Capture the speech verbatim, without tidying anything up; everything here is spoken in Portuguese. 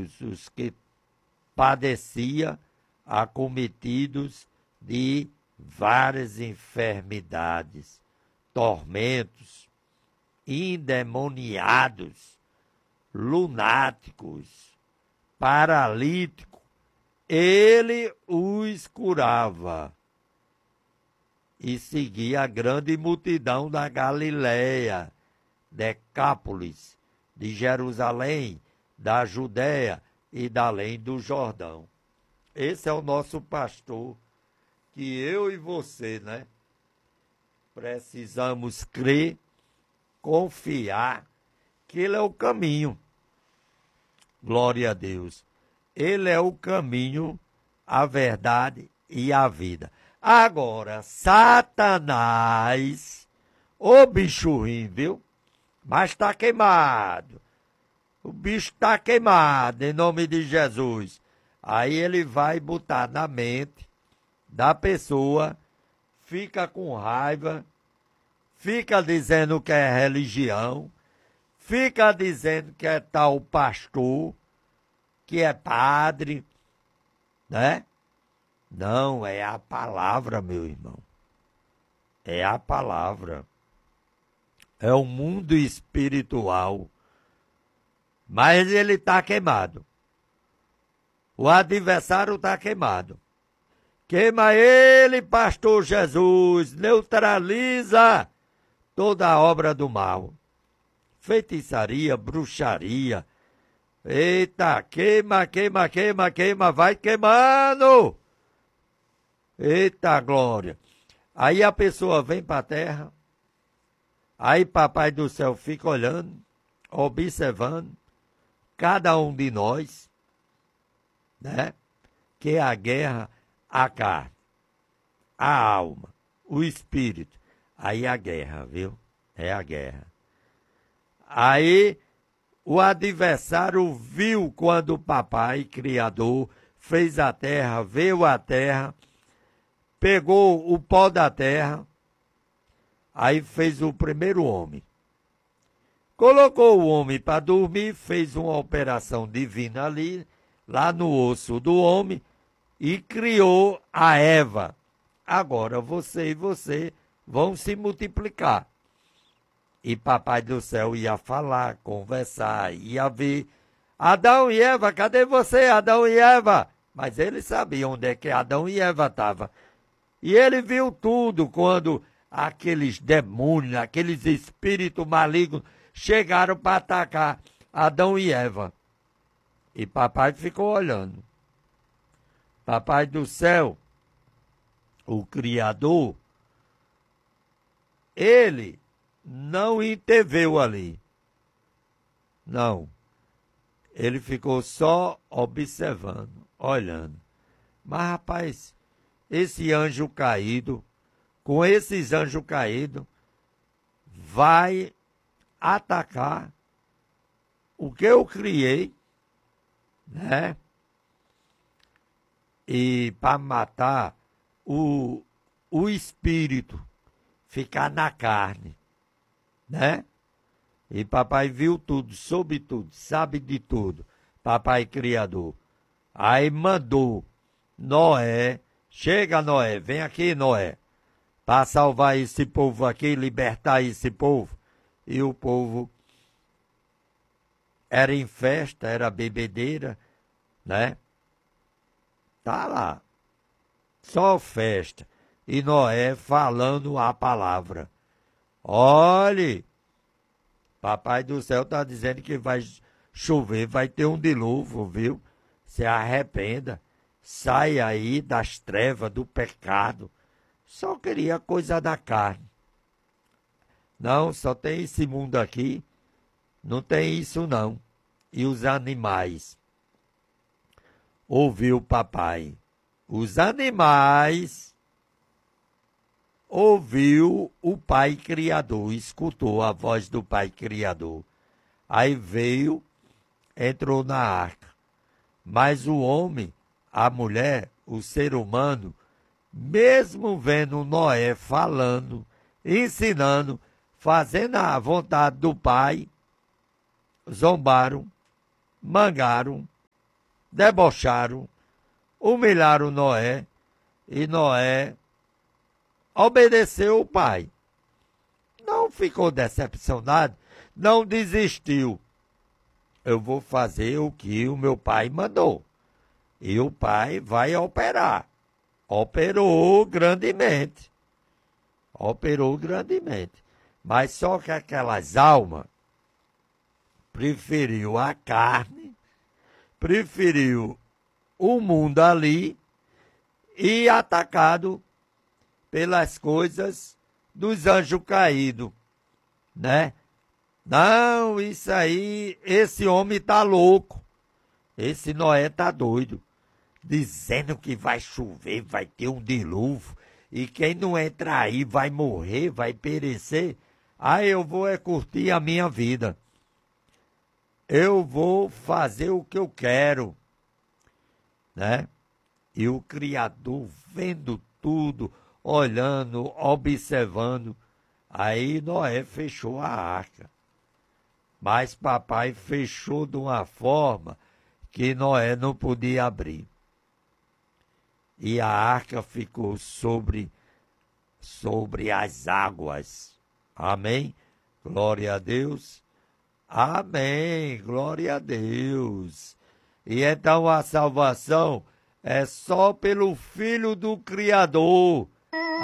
todos os que padeciam, acometidos de várias enfermidades, tormentos, endemoniados, lunáticos, paralíticos, ele os curava. E seguia a grande multidão da Galileia, Decápolis, de Jerusalém, da Judéia e da além do Jordão. Esse é o nosso pastor, que eu e você, né, precisamos crer, confiar que ele é o caminho. Glória a Deus. Ele é o caminho, a verdade e a vida. Agora, Satanás, ô bicho ruim, viu? Mas está queimado. O bicho está queimado, em nome de Jesus. Aí ele vai botar na mente da pessoa, fica com raiva, fica dizendo que é religião, fica dizendo que é tal pastor, que é padre, né? Não, é a palavra, meu irmão. É a palavra. É o mundo espiritual. Mas ele está queimado. O adversário está queimado. Queima ele, pastor Jesus. Neutraliza toda a obra do mal. Feitiçaria, bruxaria. Eita, queima, queima, queima, queima. Vai queimando. Eita glória! Aí a pessoa vem para a terra, aí papai do céu fica olhando, observando, cada um de nós, né? Que é a guerra, a carne, a alma, o espírito. Aí a guerra, viu? É a guerra. Aí o adversário viu quando o papai, criador, fez a terra, veio a terra, pegou o pó da terra, aí fez o primeiro homem. Colocou o homem para dormir, fez uma operação divina ali, lá no osso do homem, e criou a Eva. Agora você e você vão se multiplicar. E papai do céu ia falar, conversar, ia ver. Adão e Eva, cadê você, Adão e Eva? Mas ele sabia onde é que Adão e Eva estavam. E ele viu tudo quando aqueles demônios, aqueles espíritos malignos chegaram para atacar Adão e Eva. E papai ficou olhando. Papai do céu, o Criador, ele não interveio ali. Não. Ele ficou só observando, olhando. Mas, rapaz, esse anjo caído, com esses anjos caídos, vai atacar o que eu criei, né? E para matar o, o espírito, ficar na carne, né? E papai viu tudo, soube tudo, sabe de tudo, papai criador. Aí mandou Noé, chega Noé, vem aqui Noé, para salvar esse povo aqui, libertar esse povo. E o povo era em festa, era bebedeira, né? Tá lá, só festa. E Noé falando a palavra. Olhe, papai do céu está dizendo que vai chover, vai ter um dilúvio, viu? Se arrependa, sai aí das trevas, do pecado. Só queria coisa da carne. Não, só tem esse mundo aqui, não tem isso não. E os animais? Ouviu papai. Os animais ouviu o pai criador, escutou a voz do pai criador. Aí veio, entrou na arca. Mas o homem, a mulher, o ser humano, mesmo vendo Noé falando, ensinando, fazendo a vontade do pai, zombaram, mangaram debocharam, humilharam Noé, e Noé obedeceu o pai. Não ficou decepcionado, não desistiu. Eu vou fazer o que o meu pai mandou. E o pai vai operar. Operou grandemente. Operou grandemente. Mas só que aquelas almas preferiu a carne, preferiu o mundo ali e atacado pelas coisas dos anjos caídos, né? Não, isso aí, esse homem tá louco. Esse Noé tá doido. Dizendo que vai chover, vai ter um dilúvio. E quem não entrar aí vai morrer, vai perecer. Aí eu vou é curtir a minha vida. Eu vou fazer o que eu quero, né? E o Criador vendo tudo, olhando, observando. Aí Noé fechou a arca. Mas papai fechou de uma forma que Noé não podia abrir. E a arca ficou sobre, sobre as águas. Amém? Glória a Deus. Amém. Glória a Deus. E então a salvação é só pelo Filho do Criador,